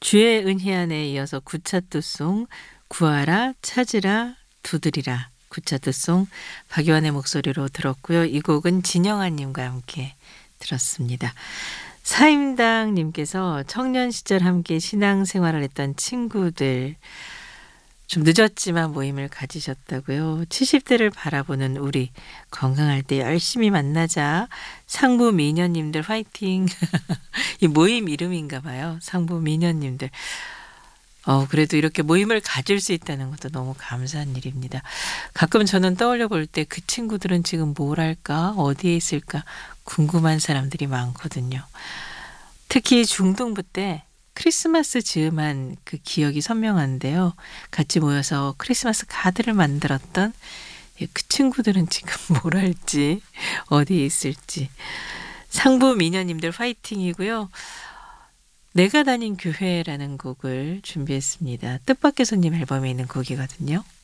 주의 은혜 안에 이어서 구차투송 구하라 찾으라 두드리라 구차투송 박요한의 목소리로 들었고요. 이 곡은 진영아님과 함께 들었습니다. 사임당님께서 청년 시절 함께 신앙생활을 했던 친구들 좀 늦었지만 모임을 가지셨다고요. 70대를 바라보는 우리 건강할 때 열심히 만나자. 상부미녀님들 화이팅. 이 모임 이름인가 봐요. 상부미녀님들. 그래도 이렇게 모임을 가질 수 있다는 것도 너무 감사한 일입니다. 가끔 저는 떠올려 볼 때 그 친구들은 지금 뭘 할까? 어디에 있을까? 궁금한 사람들이 많거든요. 특히 중등부 때 크리스마스 즈음한 그 기억이 선명한데요. 같이 모여서 크리스마스 카드를 만들었던 그 친구들은 지금 뭘 할지 어디에 있을지. 상부미녀님들 화이팅이고요. 내가 다닌 교회라는 곡을 준비했습니다. 뜻밖의 손님 앨범에 있는 곡이거든요.